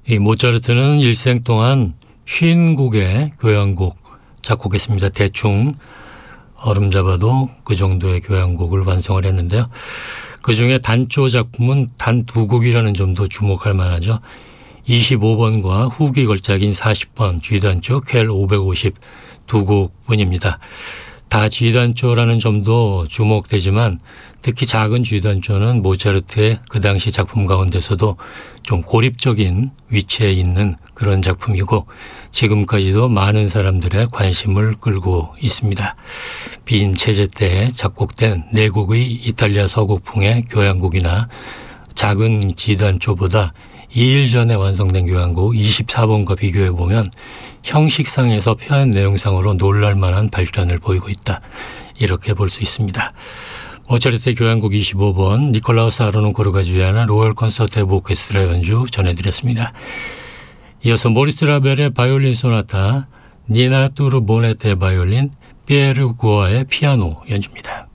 이 모차르트는 일생 동안 50곡의 교향곡 작곡했습니다. 대충 얼음 잡아도 그 정도의 교향곡을 완성을 했는데요. 그중에 단조 작품은 단 2곡이라는 점도 주목할 만하죠. 25번과 후기 걸작인 40번 G단조 퀘 550 2곡뿐입니다. 다 G단조라는 점도 주목되지만 특히 작은 G단조는 모차르트의 그 당시 작품 가운데서도 좀 고립적인 위치에 있는 그런 작품이고 지금까지도 많은 사람들의 관심을 끌고 있습니다. 빈 체제 때 작곡된 4곡의 이탈리아 서곡풍의 교향곡이나 작은 G단조보다 2일 전에 완성된 교향곡 24번과 비교해보면 형식상에서 표현 내용상으로 놀랄만한 발전을 보이고 있다. 이렇게 볼 수 있습니다. 모차르트의 교향곡 25번 니콜라우스 아르논코르가 주연한 로열 콘서트 오케스트라 연주 전해드렸습니다. 이어서 모리스 라벨의 바이올린 소나타, 니나 뚜르 보네테 바이올린, 피에르 구어의 피아노 연주입니다.